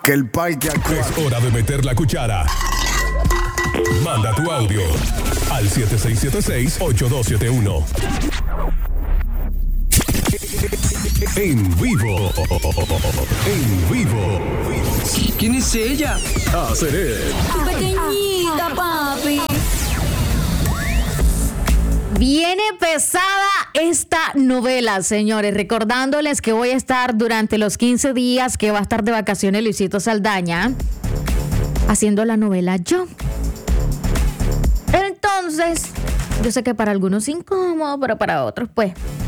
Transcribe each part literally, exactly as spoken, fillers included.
que el parque Es hora de meter la cuchara. Manda tu audio al siete seis siete seis, ocho dos siete uno. En vivo. En vivo. ¿Quién es ella? A Seré. Tu pequeñita, papi. Viene pesada esta novela, señores. Recordándoles que voy a estar durante los quince días que va a estar de vacaciones Luisito Saldaña haciendo la novela Yo. Entonces, yo sé que para algunos es incómodo, pero para otros, pues,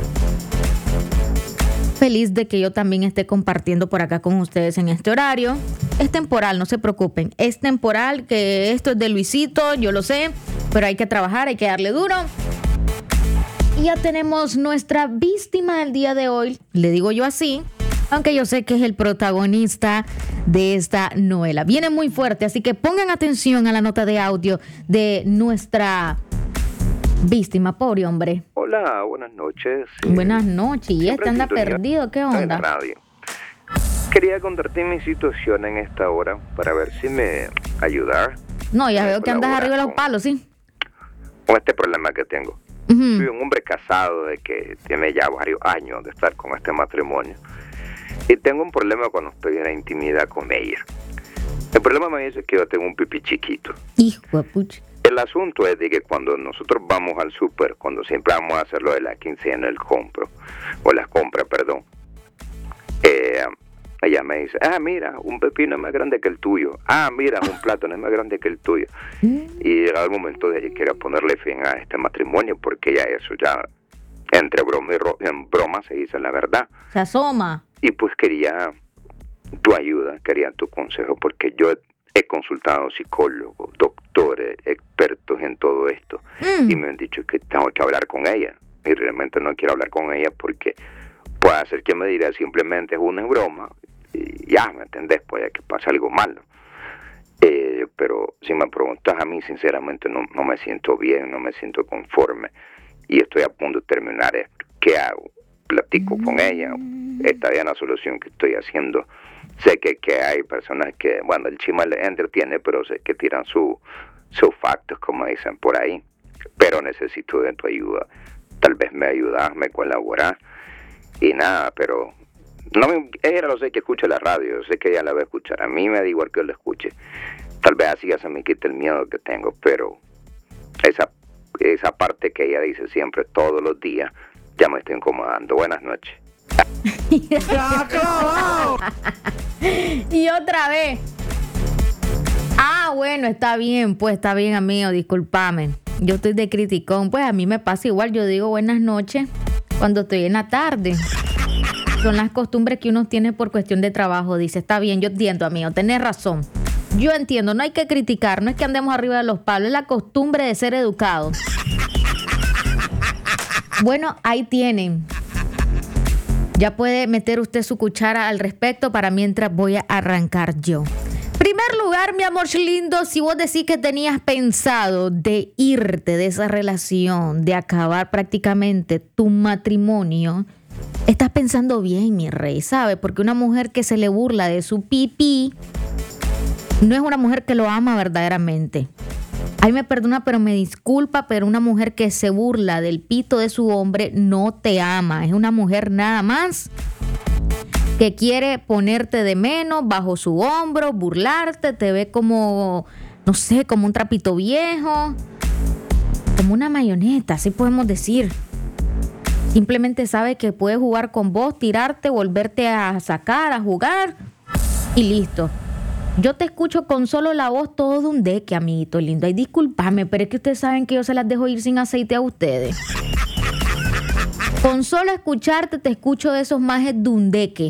feliz de que yo también esté compartiendo por acá con ustedes en este horario. Es temporal, no se preocupen. Es temporal, que esto es de Luisito, yo lo sé, pero hay que trabajar, hay que darle duro. Y ya tenemos nuestra víctima del día de hoy, le digo yo así, aunque yo sé que es el protagonista de esta novela. Viene muy fuerte, así que pongan atención a la nota de audio de nuestra víctima, pobre hombre. Hola, buenas noches. Buenas noches, y este anda sintonía perdido, ¿qué onda? En la radio. Quería contarte mi situación en esta hora para ver si me ayudar. No, ya me veo que andas colabora arriba de los con- palos, ¿sí? Con este problema que tengo. Ujú. Soy un hombre casado de que tiene ya varios años de estar con este matrimonio. Y tengo un problema cuando estoy en la intimidad con ella. El problema me dice que yo tengo un pipí chiquito. Hijo de pucha. El asunto es de que cuando nosotros vamos al súper, cuando siempre vamos a hacer lo de la quincena, el compro, o las compras, perdón, eh, ella me dice, ah, mira, un pepino es más grande que el tuyo. Ah, mira, un plátano es más grande que el tuyo. Y llega el momento de que quiera ponerle fin a este matrimonio, porque ya eso ya, entre broma y ro- en broma se dice la verdad. Se asoma. Y pues quería tu ayuda, quería tu consejo, porque yo he, he consultado psicólogos, doctores, expertos en todo esto, Mm. y me han dicho que tengo que hablar con ella, y realmente no quiero hablar con ella porque puede hacer que me diga simplemente es una broma, y ya, ¿me entendés? Puede que pase algo malo. Eh, pero si me preguntas a mí, sinceramente no, no me siento bien, no me siento conforme, y estoy a punto de terminar esto. ¿Qué hago? Platico con ella, esta es la solución que estoy haciendo. Sé que, que hay personas que, bueno, el chisme le entretiene, pero sé que tiran su, sus factos, como dicen por ahí, pero necesito de tu ayuda. Tal vez me ayudas, me colaboras, y nada, pero no me, ella lo sé que escucha la radio, sé que ella la va a escuchar, a mí me da igual que yo la escuche, tal vez así ya se me quite el miedo que tengo, pero esa, esa parte que ella dice siempre, todos los días, ya me estoy incomodando. Buenas noches. Y otra vez. Ah, bueno, está bien, pues está bien, amigo, discúlpame. Yo estoy de criticón, pues a mí me pasa igual, yo digo buenas noches cuando estoy en la tarde. Son las costumbres que uno tiene por cuestión de trabajo. Dice, está bien, yo entiendo, amigo, tenés razón. Yo entiendo, no hay que criticar, no es que andemos arriba de los palos, es la costumbre de ser educado. Bueno, ahí tienen. Ya puede meter usted su cuchara al respecto para mientras voy a arrancar yo. Primer lugar, mi amor lindo, si vos decís que tenías pensado de irte de esa relación, de acabar prácticamente tu matrimonio, estás pensando bien, mi rey, ¿sabe? Porque una mujer que se le burla de su pipí no es una mujer que lo ama verdaderamente. Ay, me perdona, pero me disculpa, pero una mujer que se burla del pito de su hombre no te ama. Es una mujer nada más que quiere ponerte de menos bajo su hombro, burlarte, te ve como, no sé, como un trapito viejo, como una mayoneta, así podemos decir. Simplemente sabe que puede jugar con vos, tirarte, volverte a sacar, a jugar y listo. Yo te escucho con solo la voz todo un deque, amiguito lindo. Ay, discúlpame, pero es que ustedes saben que yo se las dejo ir sin aceite a ustedes. Con solo escucharte te escucho de esos majes de un deque.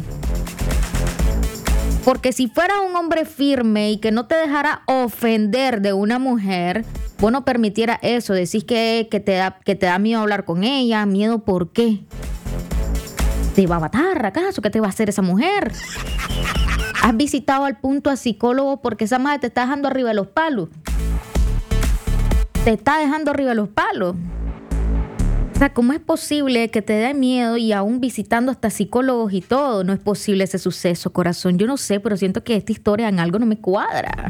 Porque si fueras un hombre firme y que no te dejara ofender de una mujer, vos no permitieras eso. Decís que, que, te da, que te da miedo hablar con ella. ¿Miedo por qué? ¿Te va a matar acaso? ¿Qué te va a hacer esa mujer? ¿Has visitado al punto a psicólogo porque esa madre te está dejando arriba de los palos? Te está dejando arriba de los palos. O sea, ¿cómo es posible que te dé miedo y aún visitando hasta psicólogos y todo? No es posible ese suceso, corazón. Yo no sé, pero siento que esta historia en algo no me cuadra.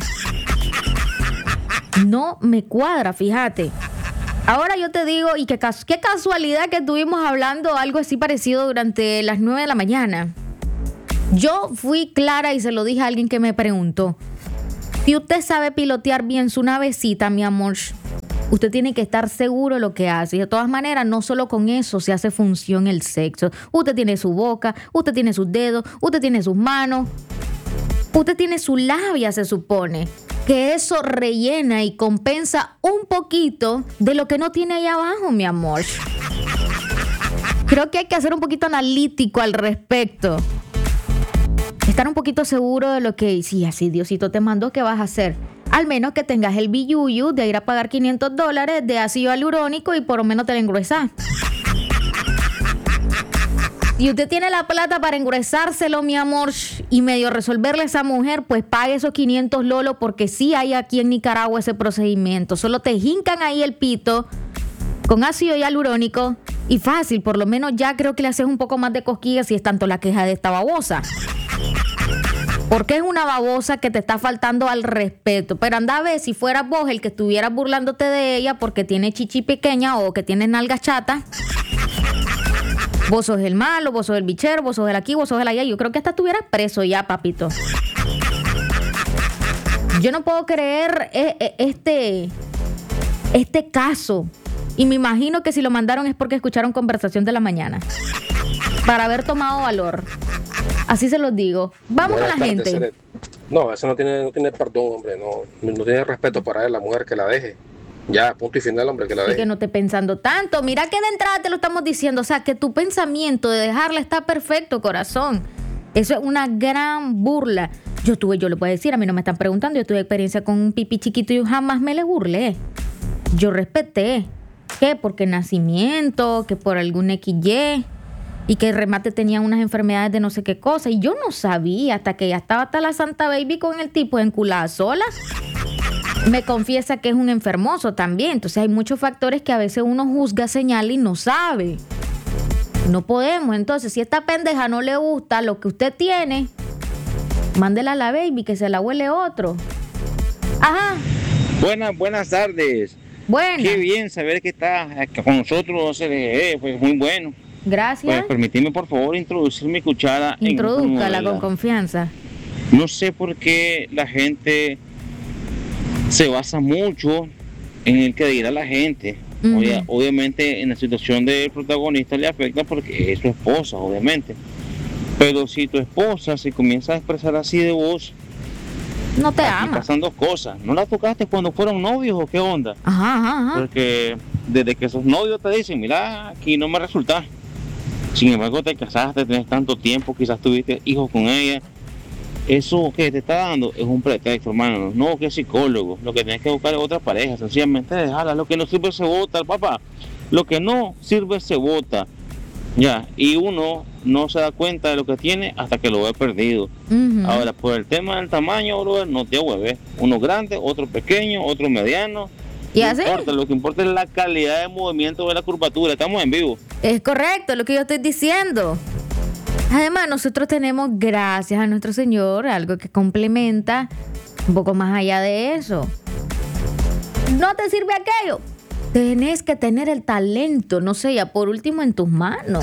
No me cuadra, fíjate. Ahora yo te digo, y qué, cas- qué casualidad que estuvimos hablando algo así parecido durante las nueve de la mañana. Yo fui clara y se lo dije a alguien que me preguntó. Si usted sabe pilotear bien su navecita, mi amor, usted tiene que estar seguro de lo que hace. Y de todas maneras, no solo con eso se hace función el sexo. Usted tiene su boca, usted tiene sus dedos, usted tiene sus manos, usted tiene su labia, se supone. Que eso rellena y compensa un poquito de lo que no tiene ahí abajo, mi amor. Creo que hay que hacer un poquito analítico al respecto. Estar un poquito seguro de lo que, sí, así Diosito te mandó, ¿qué vas a hacer? Al menos que tengas el billuyu de ir a pagar quinientos dólares de ácido hialurónico y por lo menos te la engruesas. Si usted tiene la plata para engruesárselo, mi amor, y medio resolverle a esa mujer, pues pague esos quinientos lolos, porque sí hay aquí en Nicaragua ese procedimiento. Solo te jincan ahí el pito con ácido hialurónico y fácil, por lo menos ya creo que le haces un poco más de cosquillas si es tanto la queja de esta babosa. Porque es una babosa que te está faltando al respeto. Pero anda a ver, si fueras vos el que estuvieras burlándote de ella porque tiene chichi pequeña o que tiene nalga chata, vos sos el malo, vos sos el bichero, vos sos el aquí, vos sos el allá. Yo creo que hasta estuvieras preso ya, papito. Yo no puedo creer este, este caso. Y me imagino que si lo mandaron es porque escucharon Conversación de la Mañana. Para haber tomado valor. Así se los digo. Vamos Buenas con la tardes, gente. Seret. No, eso no tiene, no tiene perdón, hombre. No, no tiene respeto para él, la mujer que la deje. Ya, punto y final, hombre, que la Y deje. que no esté pensando tanto. Mira que de entrada te lo estamos diciendo. O sea, que tu pensamiento de dejarla está perfecto, corazón. Eso es una gran burla. Yo tuve, yo le puedo decir, a mí no me están preguntando, yo tuve experiencia con un pipí chiquito y jamás me le burlé. Yo respeté. ¿Qué? Porque nacimiento, que por algún equis ye, y que el remate tenía unas enfermedades de no sé qué cosa. Y yo no sabía hasta que ya estaba hasta la Santa Baby con el tipo enculada sola. Me confiesa que es un enfermoso también. Entonces hay muchos factores que a veces uno juzga, señala y no sabe. No podemos. Entonces, si esta pendeja no le gusta lo que usted tiene, mándela a la baby que se la huele otro. Ajá. Buenas, buenas tardes. Bueno. Qué bien saber que está con nosotros, eh, pues muy bueno. Gracias. Pues permíteme por favor introducir mi cuchara. Introdúzcala con confianza. No sé por qué la gente se basa mucho en el que dirá la gente. Uh-huh. Obvia, obviamente en la situación del protagonista le afecta porque es su esposa, obviamente. Pero si tu esposa se comienza a expresar así de vos, no te aquí ama. pasan dos cosas. ¿No la tocaste cuando fueron novios o qué onda? Ajá, ajá, ajá. Porque desde que sos novios te dicen, mira, aquí no me resulta. Sin embargo, te casaste, tenés tanto tiempo, quizás tuviste hijos con ella. Eso que te está dando es un pretexto, hermano. No que es psicólogo. Lo que tienes que buscar es otra pareja. Sencillamente dejarla. Lo que no sirve se bota, papá. Lo que no sirve se bota. Ya. Y uno no se da cuenta de lo que tiene hasta que lo ve perdido. Uh-huh. Ahora, por el tema del tamaño, bro, no te hueves. Uno grande, otro pequeño, otro mediano. ¿Y no así? importa, lo que importa es la calidad de movimiento de la curvatura. Estamos en vivo. Es correcto lo que yo estoy diciendo. Además, nosotros tenemos, gracias a nuestro Señor, algo que complementa un poco más allá de eso. ¿No te sirve aquello? Tenés que tener el talento, no sé, ya por último en tus manos.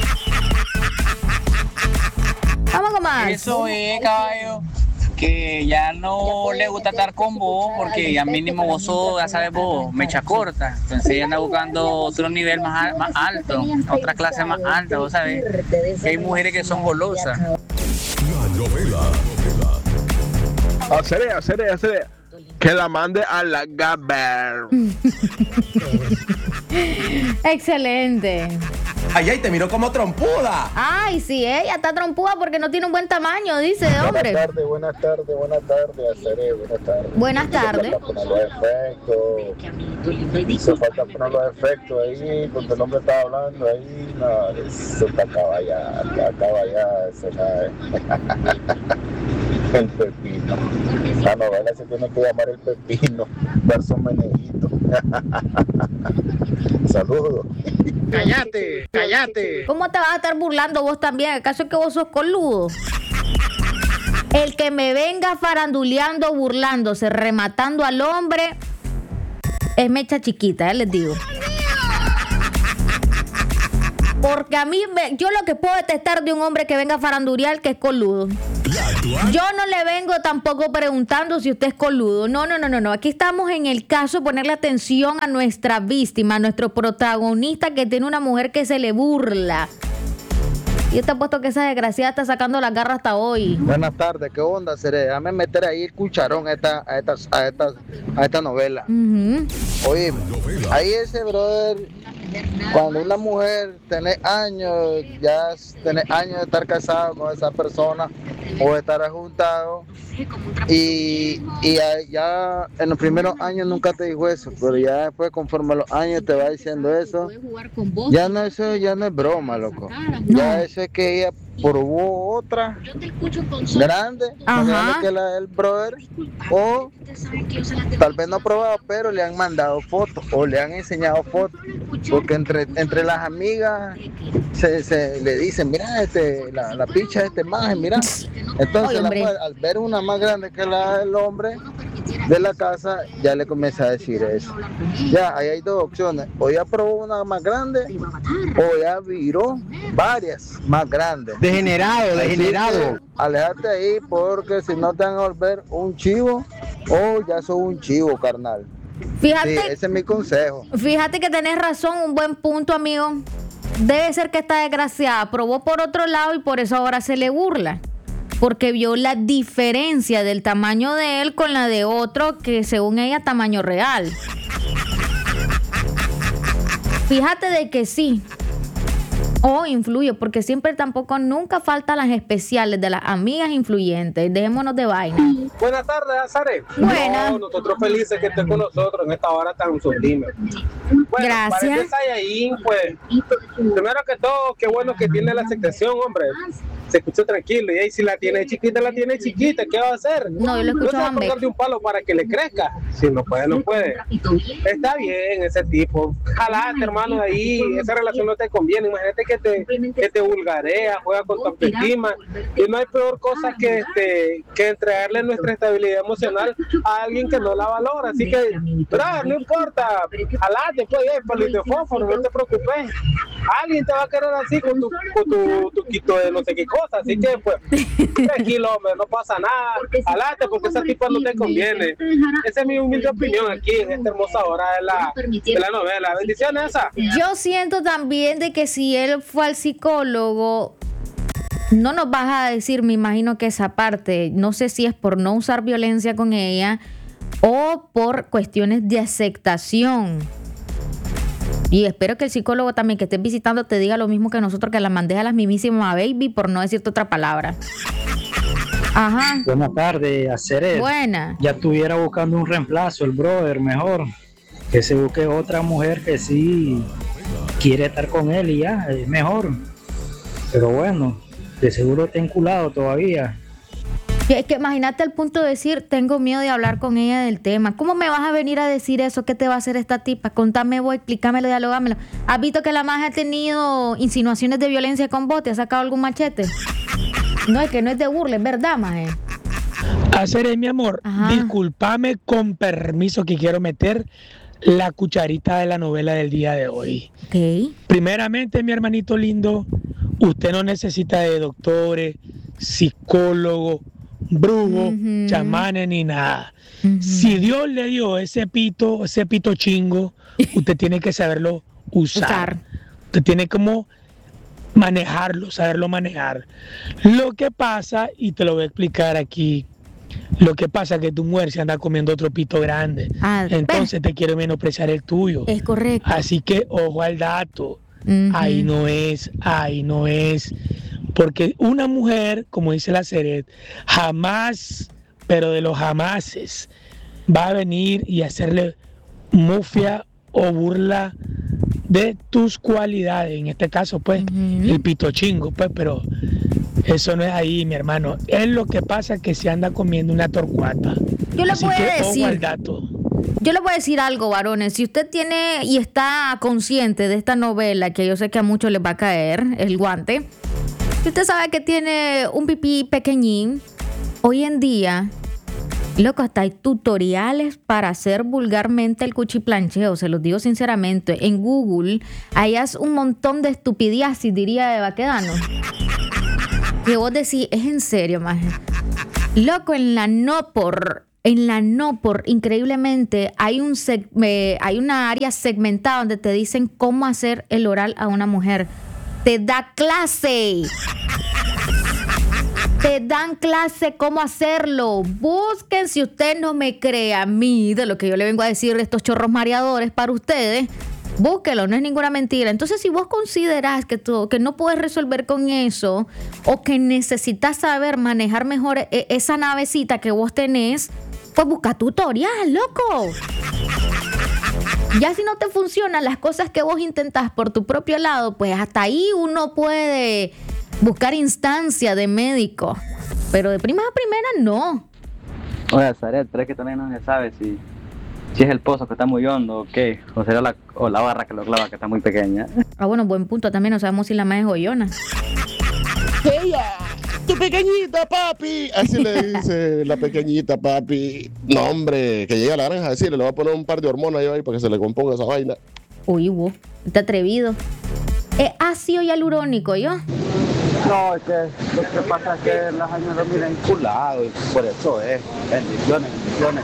Vamos con más. Eso es, caballo, que ya no le gusta estar con vos porque ya mínimo vos sos, ya sabes vos, mecha corta. Entonces ella anda buscando otro nivel más, más alto, otra clase más alta, vos sabés. Que hay mujeres que son golosas. La novela. Hacer, hacer, hacer. Que la mande a la Gaber. Excelente. Ay, ay, te miró como trompuda. Ay, sí, ella está trompuda porque no tiene un buen tamaño, dice, hombre. Buenas tardes, buenas tardes, buenas tardes, Haceré, buenas tardes. Buenas tardes. Hizo falta poner los efectos. Hizo falta poner los efectos ahí, porque el hombre estaba hablando ahí. No, eso está acaba ya, acaba ya, eso nada. El pepino. La novela se tiene que llamar El Pepino, verso Menejito. Saludos. Cállate, cállate. ¿Cómo te vas a estar burlando vos también? ¿Acaso es que vos sos coludo? El que me venga faranduleando, burlándose, rematando al hombre, es mecha chiquita, ya les digo. Porque a mí, me, yo lo que puedo detestar de un hombre que venga a farandulear, que es coludo. Yo no le vengo tampoco preguntando si usted es coludo. No, no, no, no, no. Aquí estamos en el caso de ponerle atención a nuestra víctima, a nuestro protagonista que tiene una mujer que se le burla. Y te apuesto que esa desgraciada está sacando la garra hasta hoy. Buenas tardes, ¿qué onda, Cere? Déjame meter ahí el cucharón a esta, a esta, a esta, a esta novela. Uh-huh. Oye, ahí ese brother, cuando una mujer tiene años, ya tiene años de estar casado con esa persona o de estar juntado, y, y ya en los primeros años nunca te dijo eso, pero ya después conforme los años te va diciendo eso, ya no, eso ya no es broma, loco. Ya eso es que ella probó otra grande, más grande que la del brother, o tal vez no ha probado, pero le han mandado fotos o le han enseñado fotos, porque entre, entre las amigas se, se le dicen, mira, este, la, la picha de este maje, mira. Entonces la mujer, al ver una más grande que la del hombre de la casa, ya le comienza a decir eso. Ya, ahí hay dos opciones, o ya probó una más grande, o ya viró varias más grandes. Degenerado, degenerado. Alejate ahí, porque si no te van a volver un chivo, o ya sos un chivo, carnal. Fíjate, sí, ese es mi consejo. Fíjate que tenés razón, un buen punto, amigo. Debe ser que esta desgraciada probó por otro lado y por eso ahora se le burla. Porque vio la diferencia del tamaño de él con la de otro, que según ella tamaño real. Fíjate de que sí. O oh, influye, porque siempre tampoco nunca faltan las especiales de las amigas influyentes. Dejémonos de vaina. Buenas tardes, Azare. Buenas. No, nosotros felices que estés con nosotros en esta hora tan sublime. Bueno, gracias. Para empezar ahí, pues, primero que todo, qué bueno que tiene la aceptación, hombre. Se escucha tranquilo, y ahí si la tiene chiquita, la tiene chiquita, ¿qué va a hacer? No, yo lo escucho no se va a de un palo para que le crezca. Si no puede, no puede. Está bien ese tipo. Jalate, hermano, ahí, esa relación no te conviene. Imagínate que te, que te vulgarea, juega con tu autoestima. Y no hay peor cosa que, este, que entregarle nuestra estabilidad emocional a alguien que no la valora. Así que, pero, no importa, jalate, pues, ya, palito de fósforo, no te preocupes. Alguien te va a querer así con tu, con tu, tu quito de no sé qué cosa, así que pues tranquilo, hombre, no pasa nada, alate porque esa tipa no te conviene. Esa es mi humilde opinión aquí en esta hermosa hora de la, de la novela. Bendiciones, esa. Yo siento también de que si él fue al psicólogo, no nos vas a decir, me imagino que esa parte, no sé si es por no usar violencia con ella o por cuestiones de aceptación. Y espero que el psicólogo también que estés visitando te diga lo mismo que nosotros, que la mandes a las mismísimas baby, por no decirte otra palabra. Ajá. Buenas tardes, Aceres. Buena. Ya estuviera buscando un reemplazo, el brother, mejor. Que se busque otra mujer que sí quiere estar con él y ya, es mejor. Pero bueno, de seguro está enculado todavía. Es que imagínate al punto de decir, tengo miedo de hablar con ella del tema. ¿Cómo me vas a venir a decir eso? ¿Qué te va a hacer esta tipa? Contame vos, explícamelo, dialogámelo. ¿Has visto que la maja ha tenido insinuaciones de violencia con vos? ¿Te ha sacado algún machete? No, es que no es de burla, es verdad, maje. Hacer, mi amor, ajá, discúlpame con permiso que quiero meter la cucharita de la novela del día de hoy. Okay. Primeramente, mi hermanito lindo, usted no necesita de doctores, psicólogos, brujos, uh-huh, chamanes ni nada. Uh-huh. Si Dios le dio ese pito, ese pito chingo, usted tiene que saberlo usar. usar. Usted tiene como manejarlo, saberlo manejar. Lo que pasa, y te lo voy a explicar aquí, lo que pasa es que tu mujer se anda comiendo otro pito grande. Ah, entonces te quiere menospreciar el tuyo. Es correcto. Así que ojo al dato. Uh-huh. Ahí no es, ahí no es. Porque una mujer, como dice la Ceret, jamás, pero de los jamases, va a venir y hacerle mufia o burla de tus cualidades. En este caso, pues, uh-huh, el pito chingo, pues, pero eso no es ahí, mi hermano. Es lo que pasa que se anda comiendo una torcuata. Yo le Así voy que, a decir. ojo al dato. Yo le voy a decir algo, varones. Si usted tiene y está consciente de esta novela, que yo sé que a muchos les va a caer el guante, si usted sabe que tiene un pipí pequeñín, hoy en día, loco, hasta hay tutoriales para hacer vulgarmente el cuchiplancheo, se los digo sinceramente. En Google hayas un montón de estupideces, diría de Baquedano. Que vos decís, es en serio, maje. Loco, en la no por, en la no por, increíblemente, hay un seg- eh, hay una área segmentada donde te dicen cómo hacer el oral a una mujer. Te da clase. Te dan clase cómo hacerlo. Busquen, si usted no me cree a mí de lo que yo le vengo a decir de estos chorros mareadores para ustedes, búsquelo, no es ninguna mentira. Entonces, si vos considerás que, tú, que no puedes resolver con eso o que necesitas saber manejar mejor e- esa navecita que vos tenés, pues busca tutorial, loco. Ya si no te funcionan las cosas que vos intentás por tu propio lado, pues hasta ahí uno puede buscar instancia de médico. Pero de primas a primera, no. Oye, Zaret, pero es que también no se sabe si, si es el pozo que está muy hondo o qué, o será la, o la barra que lo clava que está muy pequeña. Ah, bueno, buen punto. También no sabemos si la más es joyona. ¡Ella! ¡Tu pequeñita, papi! Así le dice la pequeñita, papi. No, hombre, que llegue a la granja a decirle, le voy a poner un par de hormonas yo ahí para que se le componga esa vaina. Uy, vos, está atrevido. ¿Es ácido hialurónico, yo? No, es que lo que pasa es que las años lo miran enculado y por eso es. Bendiciones, bendiciones.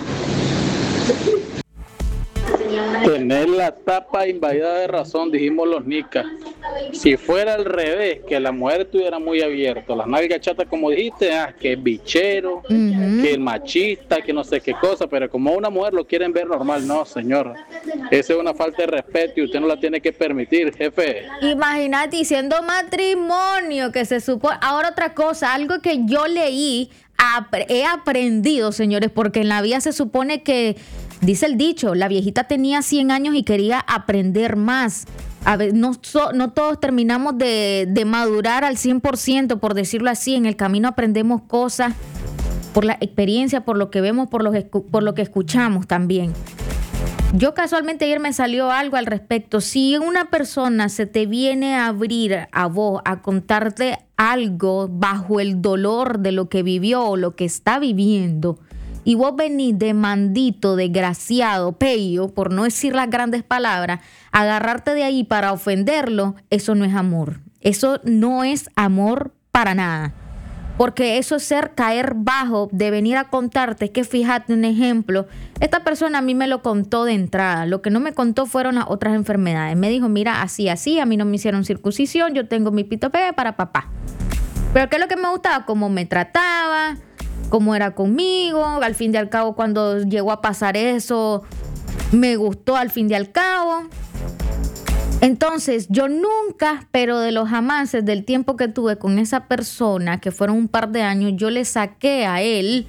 Tener la tapa invadida de razón, dijimos los nicas. Si fuera al revés, que la mujer estuviera muy abierta, las nalgas chatas como dijiste, ah, que es bichero, uh-huh. que es machista, que no sé qué cosa, pero como una mujer lo quieren ver normal, no, señor. Esa es una falta de respeto y usted no la tiene que permitir, jefe. Imagínate, diciendo matrimonio, que se supone. Ahora otra cosa, algo que yo leí, ap- he aprendido, señores, porque en la vida se supone que, dice el dicho, la viejita tenía cien años y quería aprender más. A ver, no, so, no todos terminamos de, de madurar al cien por ciento, por decirlo así. En el camino aprendemos cosas por la experiencia, por lo que vemos, por lo, por lo que escuchamos también. Yo casualmente ayer me salió algo al respecto. Si una persona se te viene a abrir a vos, a contarte algo bajo el dolor de lo que vivió o lo que está viviendo, y vos venís de mandito, desgraciado, peyo, por no decir las grandes palabras, agarrarte de ahí para ofenderlo, eso no es amor. Eso no es amor para nada. Porque eso es ser caer bajo, de venir a contarte, que fíjate un ejemplo. Esta persona a mí me lo contó de entrada. Lo que no me contó fueron las otras enfermedades. Me dijo, mira, así, así, a mí no me hicieron circuncisión, yo tengo mi pito pegue para papá. Pero ¿qué es lo que me gustaba? Cómo me trataba, cómo era conmigo. Al fin y al cabo, cuando llegó a pasar eso, me gustó al fin y al cabo. Entonces, yo nunca, pero de los jamases del tiempo que tuve con esa persona, que fueron un par de años, yo le saqué a él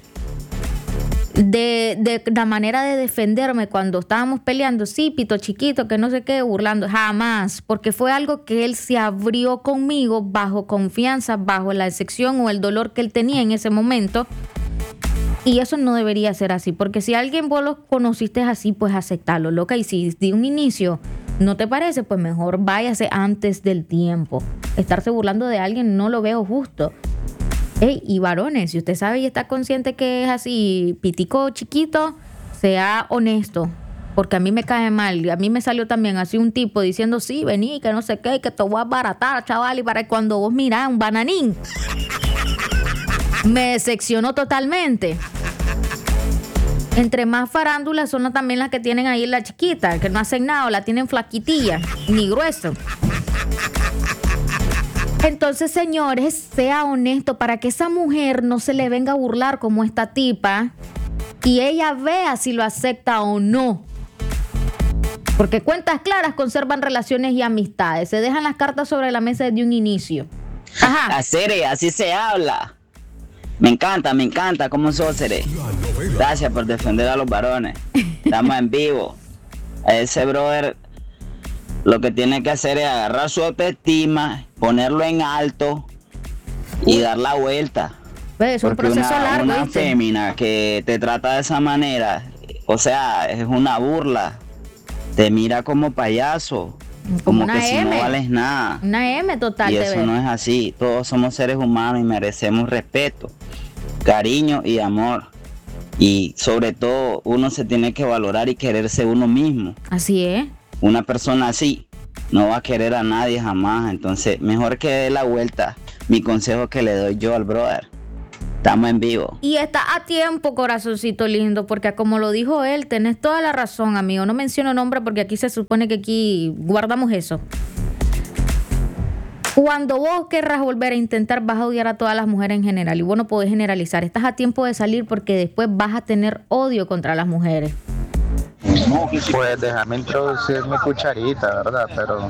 de, de la manera de defenderme cuando estábamos peleando, sí, pito chiquito, que no sé qué, burlando, jamás, porque fue algo que él se abrió conmigo bajo confianza, bajo la decepción o el dolor que él tenía en ese momento. Y eso no debería ser así, porque si alguien vos lo conociste así, pues aceptarlo, loca. Y si de un inicio no te parece, pues mejor váyase antes del tiempo. Estarse burlando de alguien no lo veo justo. Hey, y varones, si usted sabe y está consciente que es así, pitico chiquito, sea honesto. Porque a mí me cae mal. A mí me salió también así un tipo diciendo, sí, vení, que no sé qué, que te voy a baratar, chaval. Y para cuando vos mirás un bananín, me decepcionó totalmente. Entre más farándulas son también las que tienen ahí la chiquita, que no hacen nada, o la tienen flaquitilla, ni grueso. Entonces, señores, sea honesto para que esa mujer no se le venga a burlar como esta tipa y ella vea si lo acepta o no. Porque cuentas claras conservan relaciones y amistades. Se dejan las cartas sobre la mesa desde un inicio. Ajá. Acere, así se habla. Me encanta, me encanta cómo sos, Cere. Gracias por defender a los varones. Estamos en vivo. A ese brother lo que tiene que hacer es agarrar su autoestima, ponerlo en alto y dar la vuelta. Es un Porque proceso una, largo, una ¿viste? fémina que te trata de esa manera, o sea, es una burla. Te mira como payaso, como, como que si no vales nada. Una M total. Y te eso ve. no es así. Todos somos seres humanos y merecemos respeto, cariño y amor. Y sobre todo, uno se tiene que valorar y quererse uno mismo. Así es. Una persona así no va a querer a nadie jamás. Entonces, mejor que dé la vuelta. Mi consejo que le doy yo al brother. Estamos en vivo. Y está a tiempo, corazoncito lindo, porque como lo dijo él, tenés toda la razón, amigo. No menciono nombre porque aquí se supone que aquí guardamos eso. Cuando vos querrás volver a intentar, vas a odiar a todas las mujeres en general. Y vos no podés generalizar. Estás a tiempo de salir porque después vas a tener odio contra las mujeres. Pues déjame introducir mi cucharita, ¿verdad? Pero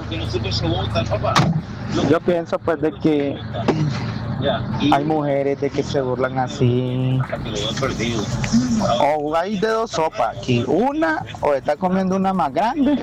yo pienso pues de que hay mujeres de que se burlan así. O hay de dos sopas aquí. Una, o está comiendo una más grande.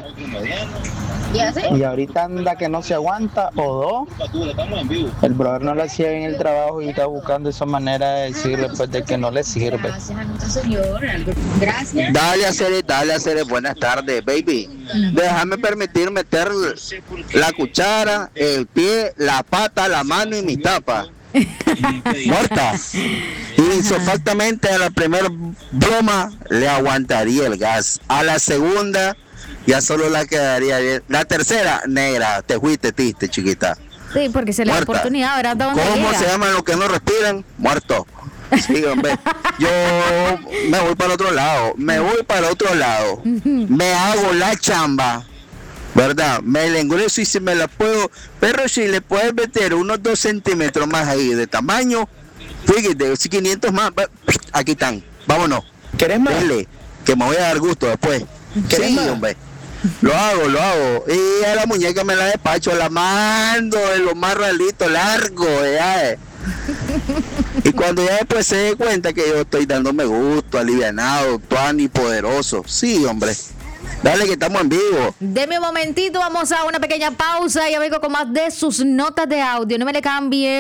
Y ahorita anda que no se aguanta. O dos, el brother no le hacía bien el trabajo y está buscando esa manera de decirle pues de que no le sirve. Gracias. Dale a Cere, dale a Cere, buenas tardes, baby. Déjame permitir meter la cuchara, el pie, la pata, la mano y mi tapa. Muerta. Y exactamente a la primera broma le aguantaría el gas. A la segunda ya solo la quedaría bien. La tercera, negra, te fuiste triste, chiquita. Sí, porque se le da la oportunidad, ¿verdad? ¿Dónde ¿Cómo llega? se llaman los que no respiran? Muertos. Sí, hombre. Yo me voy para el otro lado. Me voy para el otro lado. Me hago la chamba. ¿Verdad? Me la engrueso y si me la puedo. Pero si le puedes meter unos dos centímetros más ahí de tamaño, fíjate, si quinientos más, aquí están. Vámonos. ¿Querés más? Dele, que me voy a dar gusto después. Sí, más? hombre. Lo hago, lo hago. Y a la muñeca me la despacho, la mando de lo más ralito, largo, ya. Y cuando ya después se dé cuenta que yo estoy dándome gusto, alivianado, tuani, poderoso. Sí, hombre. Dale que estamos en vivo. Deme un momentito, vamos a una pequeña pausa y vengo con más de sus notas de audio. No me le cambie.